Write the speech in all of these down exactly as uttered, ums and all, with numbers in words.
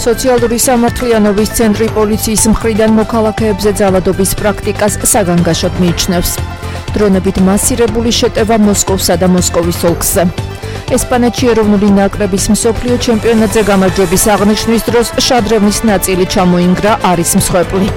სოციალური სამართლიანობის ცენტრი პოლიციის მხრიდან მოქალაქეებზე ძალადობის პრაქტიკას საგანგაშოდ მიიჩნევს. დრონებით მასირებული შეტევა მოსკოვსა და მოსკოვის ოლქზე. ესპანეთში ეროვნული ნაკრების მსოფლიო ჩემპიონატზე გამარჯვების აღნიშვნის დროს შადრევნის ნაწილი ჩამოინგრა არის მსხვერპლი.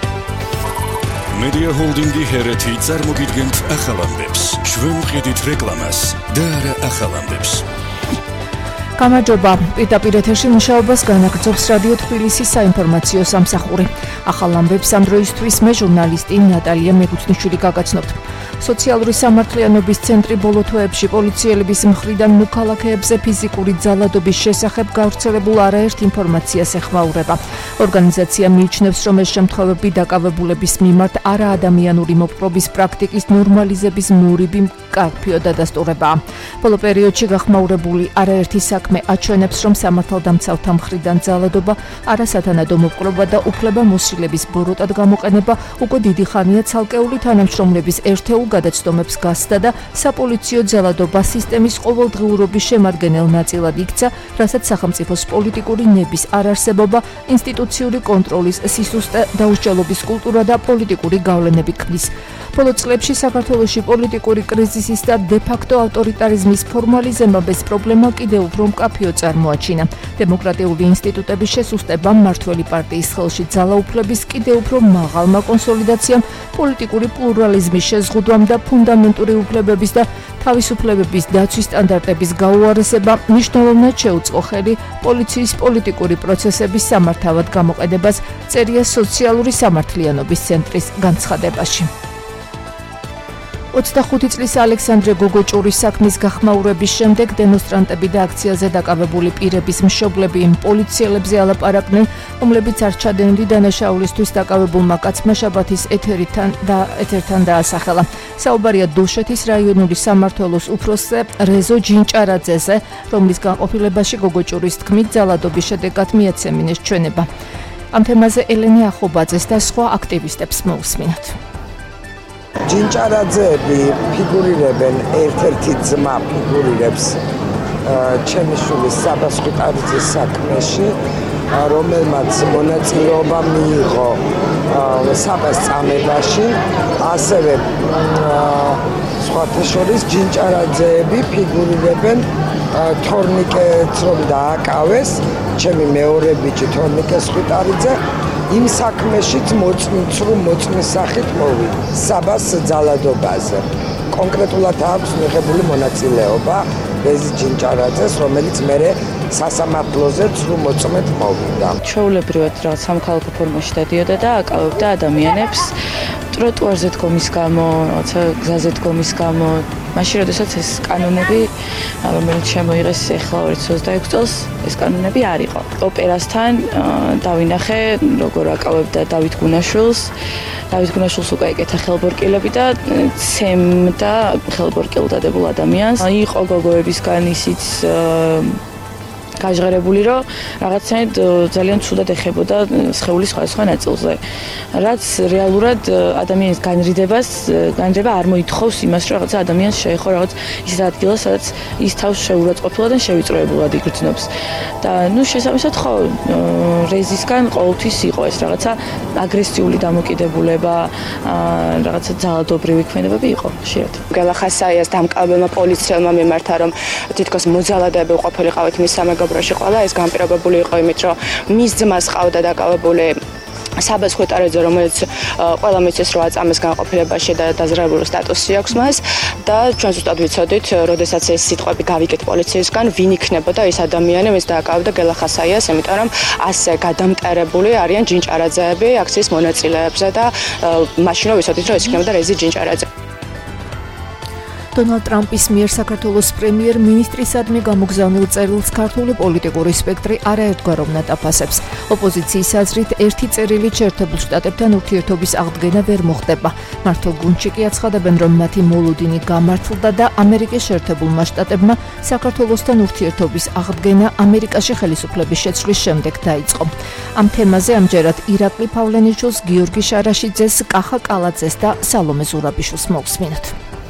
Media Holding-ი ჰერეთი წარმოგიდგენთ ახალ ამბებს. ჩვენ ვყიდით რეკლამას და არა ახალ ამბებს. გამარჯობა, პირდაპირ ეთერში მუშაობას განაგრძობს რადიო თბილისის საინფორმაციო სამსახური. ახალ ამბებს ამ დროისთვის მე ჟურნალისტი ნატალია მეგუთნიშვილი გაგაცნობთ. სოციალური სამართლიანობის ცენტრი ბოლო თვეებში პოლიციელების მხრიდან მოქალაქეებზე ფიზიკური ძალადობის შესახებ გავრცელებულ არაერთ ინფორმაციას ეხმაურება. ორგანიზაცია მიიჩნევს, რომ ეს შემთხვევები დაკავებულების მიმართ არაადამიანური მოპყრობის პრაქტიკის ნორმალიზების მორიგი მკაფიო დადასტურებაა. ბოლო პერიოდში გახმაურებული არაერთი საქმე აჩვენებს, რომ სამართალდამცავთა მხრიდან ძალადობა, არასათანადო მოპყრობა და უფლებამოსილების ბოროტად გამოყენება უკვე დიდი ხანია ცალკეული თანამშრომლების ერთეულ გადაცდომებს გასცდა და საპოლიციო ძალადობა სისტემის ყოველდღიურობის შემადგენელ ნაწილად იქცა, რასაც სახელმწიფოს პოლიტიკური ნების არარსებობა, ინსტიტუციური კონტროლის სისუსტე, დაუსჯელობის კულტურა და პოლიტიკური გავლენები ქმნის. ბოლო წლებში საქართველოში პოლიტიკური კრიზისის და დე-ფაქტო ავტორიტარიზმის ფორმალიზება bez პრობლემა კიდევ უფრო მკაფიო წარმოაჩინა. დემოკრატიული ინსტიტუტების შესუსტებამ, მმართველი პარტიის ხელში ძალაუფლების კიდევ უფრო მაღალმა კონსოლიდაციამ, პოლიტიკური პლურალიზმის შეზღუდვამ და ფუნდამენტური უფლებების და თავისუფლებების დაცვის სტანდარტების გაუარესება მნიშვნელოვნად შეუწყო ხელი პოლიციის პოლიტიკური პროცესების სამართავად გამოყენებას, წერია სოციალური სამართლიანობის ცენტრის განცხადებაში. ოცდახუთი წლის ალექსანდრე გოგოჭურის საქმის გახმაურების შემდეგ დემონსტრანტები და აქციაზე დაკავებული პირების მშობლები იმ პოლიციელებზე ალაპარაკდნენ, რომლებიც არ ჩადენილი დანაშაულისთვის დაკავებულმა კაცმა შაბათის ეთერთან და ეთერთან დაასახელა. საუბარია დუშეთის რაიონული სამმართველოს უფროსზე რეზო ჯინჭარაძეზე, რომლის განყოფილებაში გოგოჭურის თქმით ძალადობის შედეგად მიეცემინეს ჩვენება. ამ თემაზე ელენე ახობაძეს და სხვა აქტივისტებს მოусმინოთ. ჯინჭარაძეები ფიგურირებენ, ერთ-ერთი ძმა ფიგურირებს ჩემი შვილის საბას ხუტარიძის საქმეში, რომელმაც მონაწილეობა მიიღო საბას წამებაში, ასევე სხვათა შორის ჯინჭარაძეები ფიგურირებენ თორნიკეც რომ დააკავეს, ჩემი მეორე ბიჭი თორნიკეს ხუტარიძე იმ საქმეშიც მოწმიცრუ მოწმის სახით მოვიდა საბას ძალადობაზე. კონკრეტულად აქვს მიღებული მონაწილეობა რეზი ჯინჭარაძეს, რომელიც მერე სასამართლოზე ცრუ მოწმეთ მოვიდა. ჩვეულებრივად რაღაც სამოქალაქო ფორმაში დადიოდა და აკავებდა ადამიანებს ტროტუარზე დგომის გამო, რაღაცა გზაზე დგომის გამო. მაშინ, როდესაც ეს კანონები, რომელიც შემოიღეს ახლა ორი ათას ოცდაექვსი წელს, ეს კანონები არ იყო. ოპერასთან დავინახე, როგორ აკავებდა დავით გუნაშვილს. დავით გუნაშვილს უკვე ეკეთა ხელბორკილები და ცემდა ხელბორკილდადებულ ადამიანს. იყო გოგოებისგან ისიც გაჟღერებული, რომ რაღაცნაირად ძალიან ცუდად ეხებოდა სხეულის სხვადასხვა ნაწილზე. რაც რეალურად ადამიანის განრიდებას, განრიდება არ მოითხოვს იმას, რომ რაღაცა ადამიანს შეეხო რაღაც ის ადგილას, სადაც ის თავს შეურაცხყოფილად და შევიწროებულად იგრძნობს. და ნუ შესაბამისად ხო რეზისგან ყოველთვის იყო ეს რაღაცა აგრესიული დამოკიდებულება, რაღაცა ძალადობრივი ქმედებები იყო ხშირად. გელახასაიას დამკავებელმა პოლიციელმა მიმართა, რომ თითქოს მოძალადები ყოფილიყავით მის სამეგობროში ყველა, ეს განპირობებული იყო იმით, რომ მის ძმას ყავდა დაკავებული საბას ხუტარიძე, რომელიც ყველა მიცის რომ აწამეს განყოფილებაში და დაზრებული სტატუსი აქვს მას და ჩვენ ზუსტად ვიცოდით, როდესაც ეს სიტყვები გავიგეთ პოლიციისგან, ვინ იქნებოდა ეს ადამიანი, ვინც დააკავებდა გელახასაიას, იმიტომ რომ ასე გადამტერებული არიან ჯინჭარაძეები აქციის მონაწილეებზე და მაშინ რომ ვიცოდით, რომ ეს იქნებოდა რეზი ჯინჭარაძე. დონალდ ტრამპის მიერ საქართველოს პრემიერ-მინისტრისადმი გამოგზავნილ წერილს ქართული პოლიტიკური სპექტრი არაერთგვაროვნად აფასებს. ოპოზიციის აზრით, ერთი წერილით შეერთებულ შტატებთან ურთიერთობის აღდგენა ვერ მოხდება. მართლ გუნდში კი აცხადებენ, რომ მათი მოლოდინი გამართლდა და ამერიკის შეერთებულმა შტატებმა საქართველოსთან ურთიერთობის აღდგენა ამერიკაში ხელისუფლების შეცვლის შემდეგ დაიწყო. ამ თემაზე ამჯერად ირაკლი ფავლენიშვილს, გიორგი შარაშიძეს, კახა კალაძეს და სალომე ზურაბიშვილს მოусმინოთ.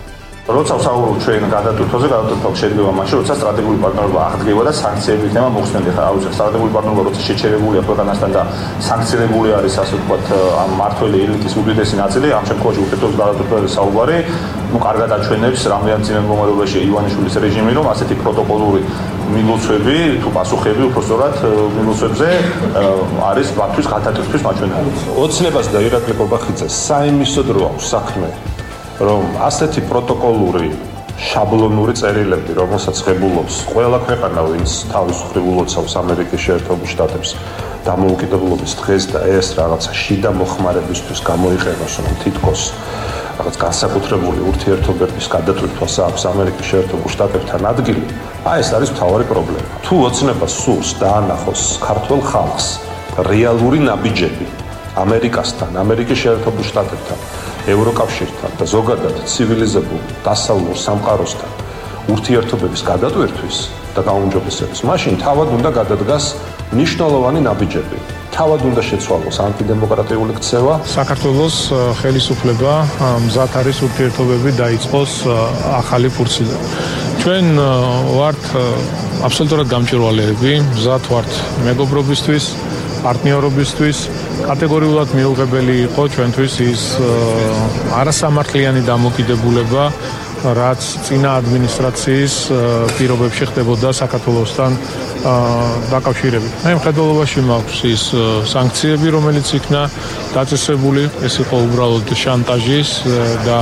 როცა ვსაუბრობ ჩვენ გადატვირთვაზე, გადატვირთვა შედგება მაშინ, როცა სტრატეგიული პარტნიორობა აღდგება და სანქციები იქნება მოხსნილი. ხა აუცილებლად სტრატეგიული პარტნიორობა როცა შეჩერებულია ქვეყანასთან და სანქცირებული არის, ასე ვთქვათ, ამ მართველი ელიტის უდიდესი ნაწილი, ამ შემთხვევაში ურთიერთობის გადატვირთვაზე საუბარი, ну, კარგად აჩვენებს რამდენად წინა მდგომარეობაში ივანიშვილის რეჟიმი, რომ ასეთი პროტოკოლური მილოცვები თუ პასუხები უпростоრად მილოცვებზე არის მათთვის გადატვირთვის მაჩვენებელი. ოცნებას და ირაკლი კობახიძეს საიმისოდ რო აქვს საქმე, რომ ასეთი პროტოკოლური შაბლონური წერილები, რომელსაც ღებულობს ყველა ქვეყანა, ვინც თავის მხრივ ულოცავს ამერიკის შეერთებულ შტატებს დამოუკიდებლობის დღეს და ეს რაღაცა შიდა მოხმარებისთვის გამოიყენოს, რომ თითქოს რაღაც განსაკუთრებული ურთიერთობების გადატვირთვას აქვს ამერიკის შეერთებულ შტატებთან ადგილი, აი ეს არის მთავარი პრობლემა. თუ ოცნებას სურს დაანახოს ქართულ ხალხს რეალური ნაბიჯები ამერიკასთან, ამერიკის შეერთებულ შტატებთან, ევროკავშირთან და ზოგადად ცივილიზებულ დასავლურ სამყაროსთან ურთიერთობების გადატვირთვის და გაუმჯობესების, მაშინ თავად უნდა გადადგას მნიშვნელოვანი ნაბიჯები. თავად უნდა შეცვალოს ანტიდემოკრატიული ქცევა. საქართველოს ხელისუფლება მზად არის ურთიერთობები დაიწყოს ახალი ფურცლიდან. ჩვენ ვართ აბსოლუტურად გამჭვირვალეები, მზად ვართ მეგობრობისთვის, პარტნიორობისთვის. კატეგორიულად მიუღებელი იყო ჩვენთვის ის არასამართლიანი დამოკიდებულება, რაც წინა ადმინისტრაციის პირობებში ხდებოდა საქართველოსთან დაკავშირებით. მე მხედველობაში მაქვს ის სანქციები, რომელიც იქნა დაწესებული, ეს იყო უბრალოდ შანტაჟის და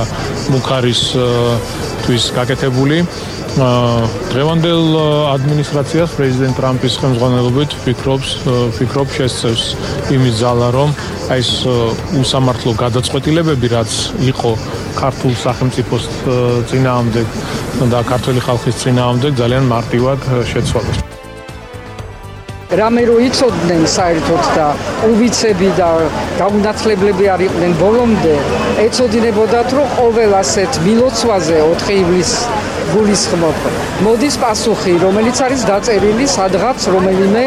მუქარისთვის გაკეთებული. დღევანდელ ადმინისტრაციას პრეზიდენტ ტრამპის ხელმძღვანელობით ფიქრობს ფიქრობ შესწევს იმის ძალა, რომ აი ეს უსამართლო გადაწყვეტილებები, რაც იყო ქართულ სახელმწიფოს წინააღმდეგ და ქართული ხალხის წინააღმდეგ, ძალიან მარტივად შეცვალოს. რამე რო იცოდნენ საერთოდ და უბიცები და გაუნათლებლები არ იყვნენ ბოლომდე, ეცოდინებოდათ, რომ ყოველ ასეთ მილოცვაზე ოთხი ივლისს გულისხმობ. მოდის პასუხი, რომელიც არის დაწერილი სადღაც რომელიმე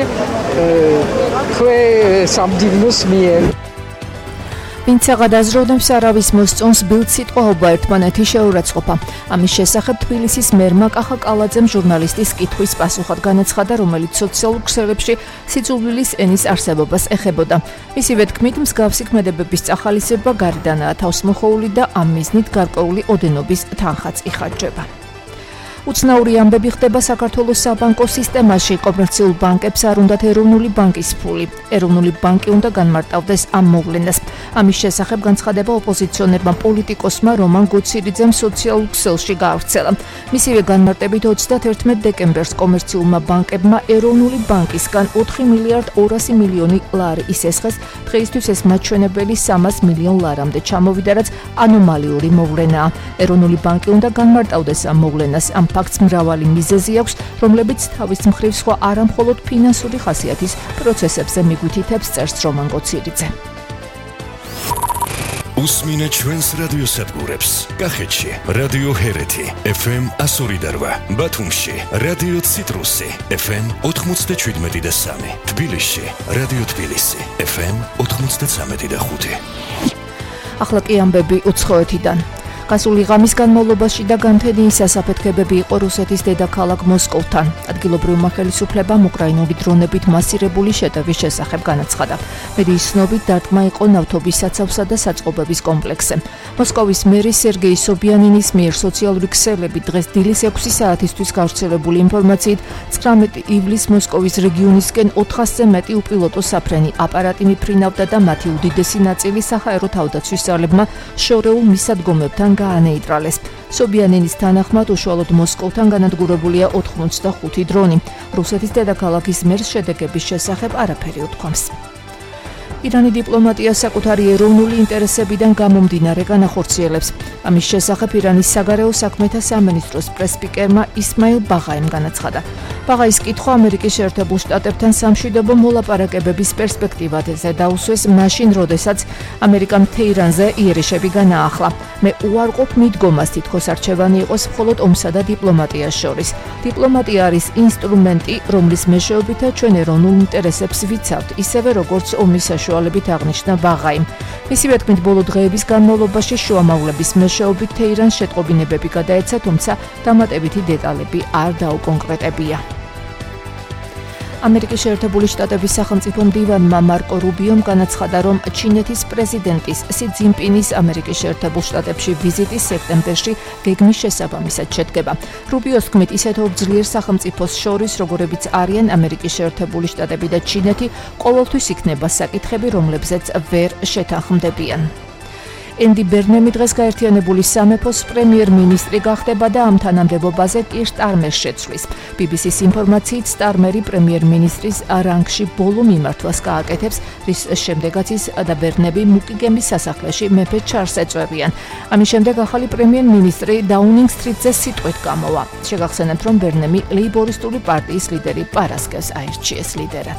ქვე სამდივნოს მიერ. ვინც აღადაზრდებს არავის მოსწონს ბილდსიტყვაობა ერთმანეთის შეურაცხყოფა. ამის შესახებ თბილისის მერმა კახა კალაძემ ჟურნალისტის კითხვის პასუხად განაცხადა, რომელიც სოციალურ ქსელებში სიძულვილის ენის არსებობას ეხებოდა. მისივე თქმით, მსგავსი ქმედებების წახალისება გარედანაა თავსმოხოული და ამ მიზნით გარკვეული ოდენობის თანხაც იხარჯება. უცნაური ამბები ხდება საქართველოს საბანკო სისტემაში. კომერციულ ბანკებს არ უნდათ ეროვნული ბანკის ფული. ეროვნული ბანკი უნდა განმარტავდეს ამ მოვლენას. ამის შესახებ განცხადება ოპოზიციონერმა პოლიტიკოსმა რომან გოცირიძემ სოციალურ ქსელში გაავრცელა. მისივე განმარტებით ოცდაათერთმეტ დეკემბერს კომერციულმა ბანკებმა ეროვნული ბანკისგან ოთხი მილიარდ ორასი მილიონი ლარი ისესხეს. დღეისთვის ეს მაჩვენებელი სამას მილიონ ლარამდე ჩამოვიდა, რაც ანომალიური მოვლენაა. ეროვნული ბანკი უნდა განმარტავდეს ამ მოვლენას. ამ ფაქტს მრავალი მიზეზი აქვს, რომლებიც თავის მხრივ სხვა არამხოლოდ ფინანსური ხასიათის პროცესებზე მიგვითითებს, წერს რომან გოცირიძე. უსმინე ჩვენს რადიოსადგურებს. კახეთში რადიო ჰერეთი ეფ ემ εκατო ორი და რვა, ბათუმში რადიო ციტრუსი ეფ ემ ოთხმოცდაშვიდმეტი და სამი, თბილისში რადიო თბილისი ეფ ემ ოთხმოცდაცამეტი და ხუთი. ახლა კი ამბები უცხოეთიდან. გასული ღამის განმავლობაში და განთენიის სასაფეთქებები იყო რუსეთის დედაქალაქ მოსკოვთან. ადგილობრივმა ხელისუფლებამ უკრაინული დრონებით მასირებული შეტევის შესახებ განაცხადა. მედიის ცნობით დარტყმა იყო ნავთობის საცავსა და საწყობების კომპლექსზე. მოსკოვის მერი სერგეი სობიანინის მიერ სოციალური ქსელები დღეს დილის ექვსი საათისთვის გავრცელებული ინფორმაციით ცხრამეტი ივლისს მოსკოვის რეგიონისკენ ოთხასზე მეტი უპილოტო საფრენი აპარატი მიფრინავდა და მათი უდიდესი ნაწილი საჰაერო თავდაცვის ძალებმა შორეულ მისადგომებთან გაანეიტრალეს. სობიანინის თანახმად უშუალოდ მოსკოვთან განადგურებულია ოთხმოცდახუთი დრონი. რუსეთის დედაქალაქის მერს შედეგების შესახებ არაფერი უთქვამს. ირანი დიპლომატიას საკუთარი ეროვნული ინტერესებიდან გამომდინარე განახორციელებს. ამის შესახებ ირანის საგარეო საქმეთა სამინისტროს პრესსპიკერმა ისმაილ ბაღაემ განაცხადა. ბაღაის კითხვა ამერიკის შეერთებულ შტატებთან სამშვიდობო მოლაპარაკებების პერსპექტივაზე დაუსვეს მაშინ, როდესაც ამერიკამ თეირანზე იერიშები განაახლა. მე უარყოფ მიდგომას თითქოს არჩევანი იყოს მხოლოდ ომსა და დიპლომატიას შორის. დიპლომატია არის ინსტრუმენტი, რომლის მეშვეობითაც ჩვენ ეროვნულ ინტერესებს ვიცავთ, ისევე როგორც ომის საშუალებით აღნიშნა ბაღაიმ. მისივე თქმით, ბოლო დღეების განმავლობაში შუამავლების მეშვეობით თეირანს შეტყობინებები გადაეცა, თუმცა დამატებითი დეტალები არ დაუკონკრეტებია. ამერიკის შეერთებული შტატების სახელმწიფო მდივანმა მარკო რუბიომ განაცხადა, რომ ჩინეთის პრეზიდენტის სი ძინპინის ამერიკის შეერთებულ შტატებში ვიზიტი სექტემბერში გეგმის შესაბამისად შედგება. რუბიოს თქმით, ისეთ ორ ძლიერ სახელმწიფოს შორის, როგორებიც არიან ამერიკის შეერთებული შტატები და ჩინეთი, ყოველთვის იქნება საკითხები, რომლებზეც ვერ შეთანხმდებიან. ენდი ბერნემი დღეს გაერთიანებული სამეფოს პრემიერ-მინისტრი გახდება და ამ თანამდებობაზე კირ სტარმერს შეცვლის. ბი ბი სის ინფორმაციით, სტარმერი პრემიერ-მინისტრის რანგში ბოლო მიმართვას გააკეთებს, რის შემდეგაც ის და ბერნები მუკიგემის სასახლეში მეფე ჩარლზს ეწვევიან. ამის შემდეგ ახალი პრემიერ-მინისტრი დაუნინგ სტრიტზე სიტყვით გამოვა. შეგახსენებთ, რომ ბერნემი ლეიბორისტული პარტიის ლიდერი პარასკევს აირჩიეს ლიდერად.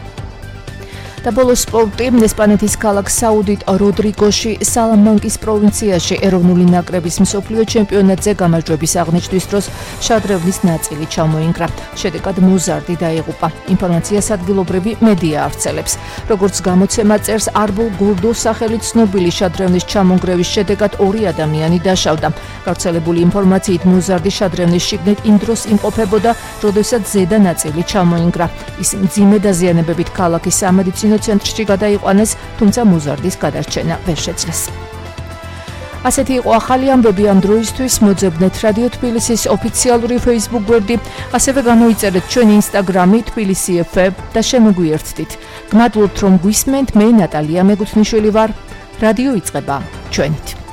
და ბოლოს სპორტი, ესპანეთის ქალაქ საუდით როდრიგოში სალამანკის პროვინციაში ეროვნული ნაკრების მსოფლიო ჩემპიონატზე გამარჯვების აღნიშვნის დროს შადრევნის ნაწილი ჩამოინგრა. შედეგად მოზარდი დაიღუპა. ინფორმაციას ადგილობრივი მედია ავრცელებს. როგორც გამოცემა წერს, არბულ გურდოს სახელით ცნობილი შადრევნის ჩამონგრევის შედეგად ორი ადამიანი დაშავდა. გავრცელებული ინფორმაციით, მოზარდი შადრევნის შიგნით იმ დროს იმყოფებოდა, როდესაც ზედა ნაწილი ჩამოინგრა. ის მძიმე დაზიანებებით ქალაქის სამედიცინო ცენტრში გადაიყვანეს, თუმცა მოზარდის გადარჩენა ვერ შეძლეს. ასეთი იყო ახალი ამბები ამ დროისთვის. მოძებნეთ რადიო თბილისის ოფიციალური Facebook გვერდი, ასევე გამოიწერეთ ჩვენი Instagram-ი თბილისი ეფ ემ და შემოგვიერთდით. გმადლობთ, რომ გვისმენთ. მე ნატალია მეგუთნიშვილი ვარ. რადიო იწყება ჩვენით.